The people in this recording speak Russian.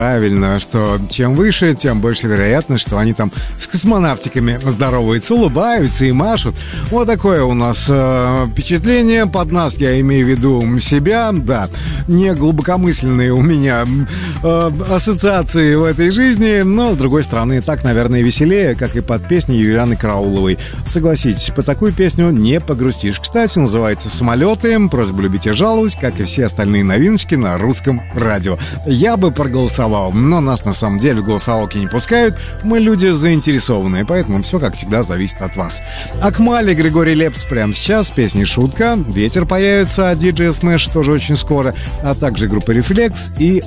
Правильно, что чем выше, тем больше вероятность, что они там с космонавтиками здороваются, улыбаются и машут. Вот такое у нас впечатление. Под нас я имею в виду себя, да. Не глубокомысленные у меня ассоциации в этой жизни, но, с другой стороны, так, наверное, веселее, как и под песней Юлианы Карауловой. Согласитесь, по такую песню не погрустишь. Кстати, называется «Самолеты». Просьба любить и жаловать, как и все остальные новиночки на русском радио. Я бы проголосовал, но нас на самом деле в голосовалки не пускают. Мы люди заинтересованные, поэтому все, как всегда, зависит от вас. Акмали, Григорий Лепс прямо сейчас с песней «Шутка». «Ветер» появится от DJ Smash тоже очень скоро, а также группа «Рефлекс» и